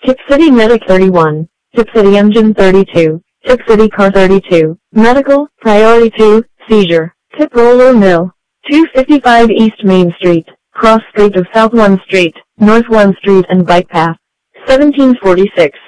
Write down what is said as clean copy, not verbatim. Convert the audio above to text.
Tip City Medic 31, Tip City Engine 32, Tip City Car 32, Medical, Priority 2, Seizure, Tip Roller Mill, 255 East Main Street, Cross Street of South 1 Street, North 1 Street and Bike Path, 1746.